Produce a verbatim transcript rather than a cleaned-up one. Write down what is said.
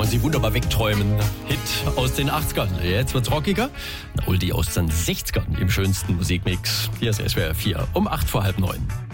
man sie wunderbar wegträumen. Hit aus den achtzigern. Jetzt wird's rockiger. Oldie aus den sechzigern im schönsten Musikmix. Hier ist S W R vier um acht vor halb neun.